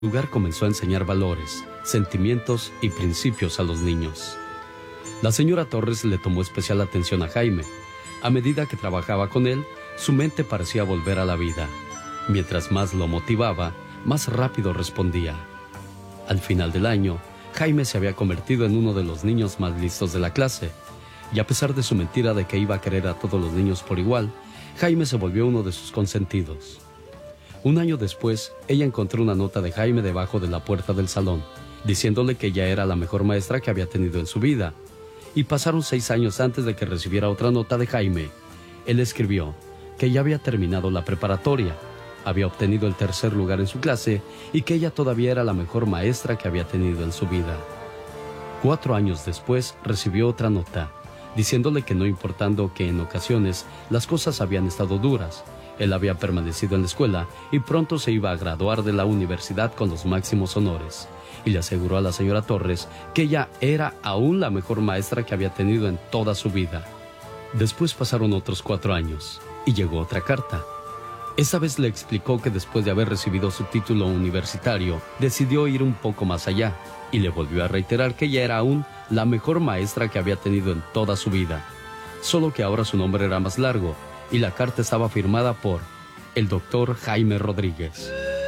El lugar comenzó a enseñar valores, sentimientos y principios a los niños. La señora Torres le tomó especial atención a Jaime. A medida que trabajaba con él, su mente parecía volver a la vida. Mientras más lo motivaba, más rápido respondía. Al final del año, Jaime se había convertido en uno de los niños más listos de la clase. Y a pesar de su mentira de que iba a querer a todos los niños por igual, Jaime se volvió uno de sus consentidos. Un año después, ella encontró una nota de Jaime debajo de la puerta del salón, diciéndole que ella era la mejor maestra que había tenido en su vida. Y pasaron 6 años antes de que recibiera otra nota de Jaime. Él escribió que ya había terminado la preparatoria, había obtenido el 3er lugar en su clase y que ella todavía era la mejor maestra que había tenido en su vida. 4 años después recibió otra nota, diciéndole que no importando que en ocasiones las cosas habían estado duras, él había permanecido en la escuela y pronto se iba a graduar de la universidad con los máximos honores. Y le aseguró a la señora Torres que ella era aún la mejor maestra que había tenido en toda su vida. Después pasaron otros 4 años y llegó otra carta. Esta vez le explicó que después de haber recibido su título universitario, decidió ir un poco más allá y le volvió a reiterar que ella era aún la mejor maestra que había tenido en toda su vida. Solo que ahora su nombre era más largo y la carta estaba firmada por el doctor Jaime Rodríguez.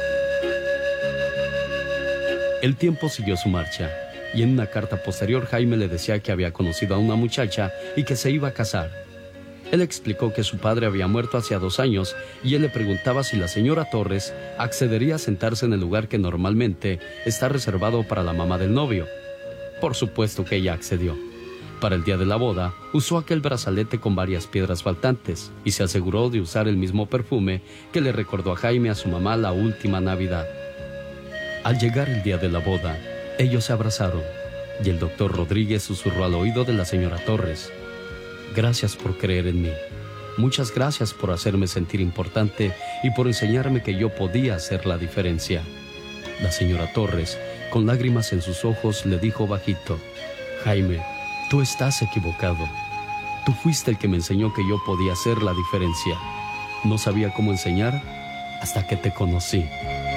El tiempo siguió su marcha, y en una carta posterior Jaime le decía que había conocido a una muchacha y que se iba a casar. Él explicó que su padre había muerto hacía 2 años y él le preguntaba si la señora Torres accedería a sentarse en el lugar que normalmente está reservado para la mamá del novio. Por supuesto que ella accedió. Para el día de la boda, usó aquel brazalete con varias piedras faltantes y se aseguró de usar el mismo perfume que le recordó a Jaime a su mamá la última Navidad. Al llegar el día de la boda, ellos se abrazaron y el doctor Rodríguez susurró al oído de la señora Torres: «Gracias por creer en mí. Muchas gracias por hacerme sentir importante y por enseñarme que yo podía hacer la diferencia». La señora Torres, con lágrimas en sus ojos, le dijo bajito: «Jaime, tú estás equivocado. Tú fuiste el que me enseñó que yo podía hacer la diferencia. No sabía cómo enseñar hasta que te conocí».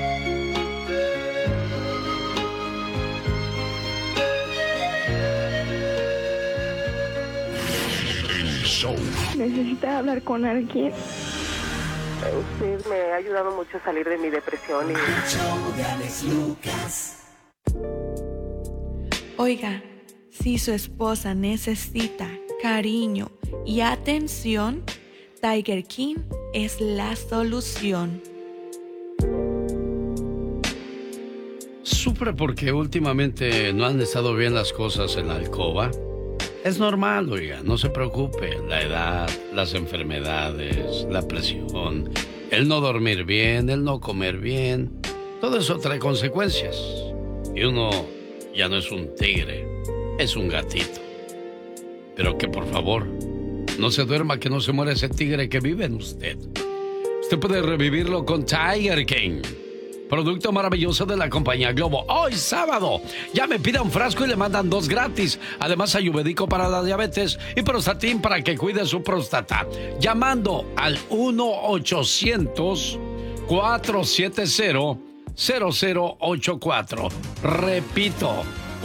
¿Necesita hablar con alguien? Usted me ha ayudado mucho a salir de mi depresión. Oiga, si su esposa necesita cariño y atención, Tiger King es la solución. ¿Sufre porque últimamente no han estado bien las cosas en la alcoba? Es normal, oiga, no se preocupe. La edad, las enfermedades, la presión, el no dormir bien, el no comer bien, todo eso trae consecuencias. Y uno ya no es un tigre, es un gatito. Pero que por favor, no se duerma, que no se muera ese tigre que vive en usted. Usted puede revivirlo con Tiger King, producto maravilloso de la compañía Globo. Hoy sábado, ya me pida un frasco y le mandan 2 gratis. Además, ayurvédico para la diabetes y Prostatin para que cuide su próstata. Llamando al 1-800-470-0084. Repito,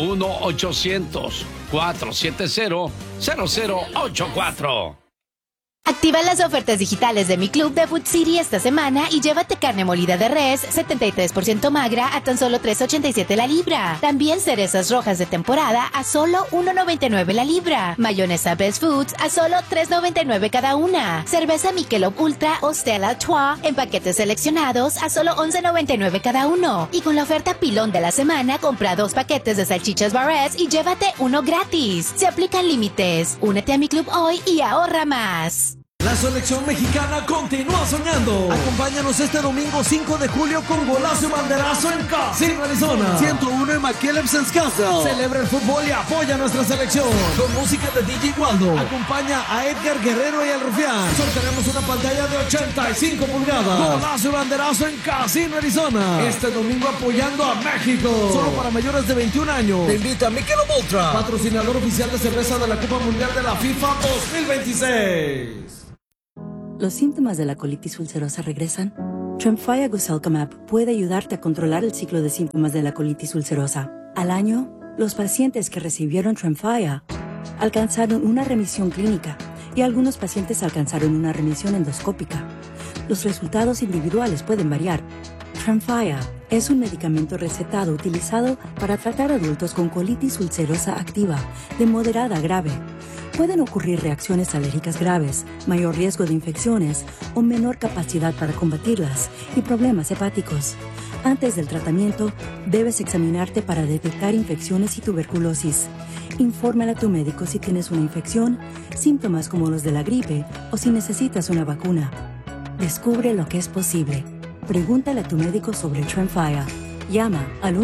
1-800-470-0084. Activa las ofertas digitales de Mi Club de Food City esta semana y llévate carne molida de res 73% magra a tan solo $3.87 la libra. También cerezas rojas de temporada a solo $1.99 la libra. Mayonesa Best Foods a solo $3.99 cada una. Cerveza Michelob Ultra o Stella Artois en paquetes seleccionados a solo $11.99 cada uno. Y con la oferta pilón de la semana, compra 2 paquetes de salchichas Barres y llévate uno gratis. Se aplican límites. Únete a Mi Club hoy y ahorra más. La selección mexicana continúa soñando. Acompáñanos este domingo 5 de julio con golazo y banderazo en Casino Arizona. 101 en McKellips Castle. Celebra el fútbol y apoya a nuestra selección. Con música de DJ Waldo. Acompaña a Edgar Guerrero y al Rufián. Sortearemos una pantalla de 85 pulgadas. Golazo y banderazo en Casino Arizona. Este domingo apoyando a México. Solo para mayores de 21 años. Te invita a Michelob Ultra, patrocinador oficial de cerveza de la Copa Mundial de la FIFA 2026. ¿Los síntomas de la colitis ulcerosa regresan? Tremfya Guselkumab puede ayudarte a controlar el ciclo de síntomas de la colitis ulcerosa. Al año, los pacientes que recibieron Tremfya alcanzaron una remisión clínica y algunos pacientes alcanzaron una remisión endoscópica. Los resultados individuales pueden variar. Tremfya es un medicamento recetado utilizado para tratar adultos con colitis ulcerosa activa de moderada a grave. Pueden ocurrir reacciones alérgicas graves, mayor riesgo de infecciones o menor capacidad para combatirlas y problemas hepáticos. Antes del tratamiento, debes examinarte para detectar infecciones y tuberculosis. Infórmale a tu médico si tienes una infección, síntomas como los de la gripe o si necesitas una vacuna. Descubre lo que es posible. Pregúntale a tu médico sobre Tremfya. Llama al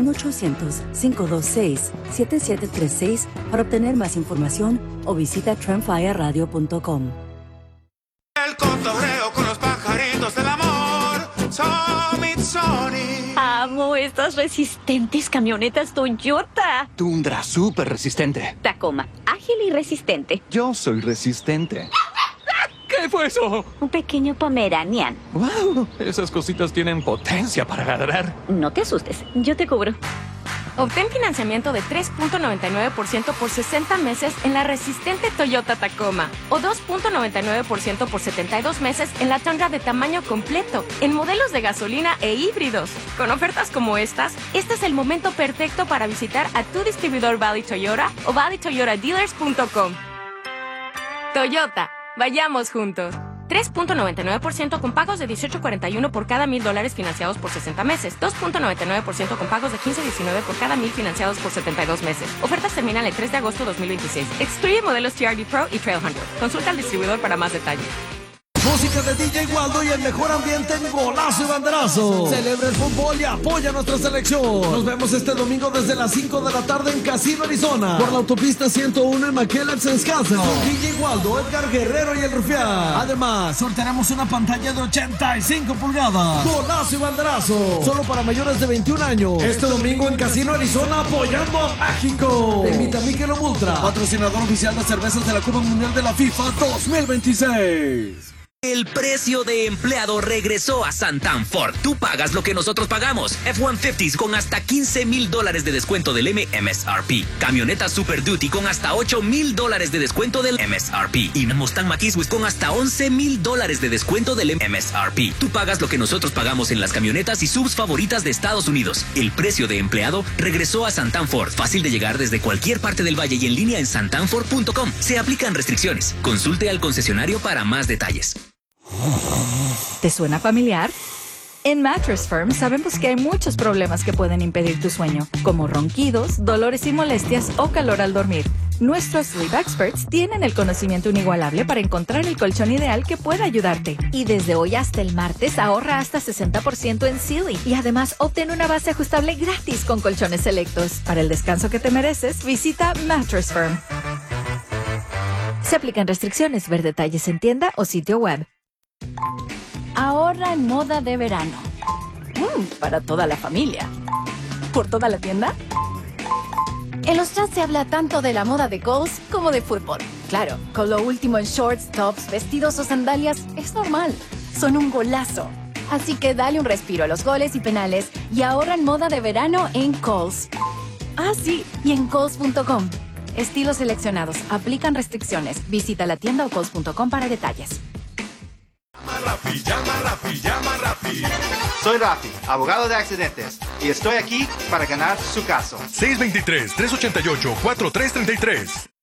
1-800-526-7736 para obtener más información o visita tremfyaradio.com. El cotorreo con los pajaritos del amor. Sony. Amo estas resistentes camionetas Toyota. Tundra, súper resistente. Tacoma, ágil y resistente. Yo soy resistente. ¿Qué fue eso? Un pequeño Pomeranian. ¡Wow! Esas cositas tienen potencia para ladrar. No te asustes, yo te cubro. Obtén financiamiento de 3.99% por 60 meses en la resistente Toyota Tacoma o 2.99% por 72 meses en la Tundra de tamaño completo en modelos de gasolina e híbridos. Con ofertas como estas, este es el momento perfecto para visitar a tu distribuidor Valley Toyota o valleytoyotadealers.com. Toyota, vayamos juntos. 3.99% con pagos de $18.41 por cada $1,000 financiados por 60 meses. 2.99% con pagos de $15.19 por cada 1,000 financiados por 72 meses. Ofertas terminan el 3 de agosto de 2026. Excluye modelos TRD Pro y Trailhunter. Consulta al distribuidor para más detalles. Música de DJ Waldo y el mejor ambiente en Golazo y Banderazo. Celebra el fútbol y apoya a nuestra selección. Nos vemos este domingo desde las 5 de la tarde en Casino, Arizona. Por la autopista 101 en McKellar, Wisconsin. Con DJ Waldo, Edgar Guerrero y el Rufián. Además, sortearemos una pantalla de 85 pulgadas. Golazo y Banderazo. Solo para mayores de 21 años. Este domingo en Casino, Arizona, apoyando a México. Te invita a Michelob Ultra, patrocinador oficial de cervezas de la Copa Mundial de la FIFA 2026. El precio de empleado regresó a Santan Ford. Tú pagas lo que nosotros pagamos. F-150s con hasta $15,000 de descuento del MSRP. Camionetas Super Duty con hasta $8,000 de descuento del MSRP. Y Mustang Mach-E con hasta $11,000 de descuento del MSRP. Tú pagas lo que nosotros pagamos en las camionetas y subs favoritas de Estados Unidos. El precio de empleado regresó a Santan Ford. Fácil de llegar desde cualquier parte del valle y en línea en santanford.com. Se aplican restricciones. Consulte al concesionario para más detalles. ¿Te suena familiar? En Mattress Firm sabemos que hay muchos problemas que pueden impedir tu sueño, como ronquidos, dolores y molestias o calor al dormir. Nuestros Sleep Experts tienen el conocimiento inigualable para encontrar el colchón ideal que pueda ayudarte. Y desde hoy hasta el martes ahorra hasta 60% en Sealy. Y además obtén una base ajustable gratis con colchones selectos. Para el descanso que te mereces, visita Mattress Firm. Se aplican restricciones. Ver detalles en tienda o sitio web. Ahorra en moda de verano. Para toda la familia. ¿Por toda la tienda? En los chats se habla tanto de la moda de Kohl's como de fútbol. Claro, con lo último en shorts, tops, vestidos o sandalias es normal. Son un golazo. Así que dale un respiro a los goles y penales y ahorra en moda de verano en Kohl's. Ah, sí, y en Kohl's.com. Estilos seleccionados. Aplican restricciones. Visita la tienda o Kohl's.com para detalles. Llama Rafi. Soy Rafi, abogado de accidentes, y estoy aquí para ganar su caso. 623-388-4333.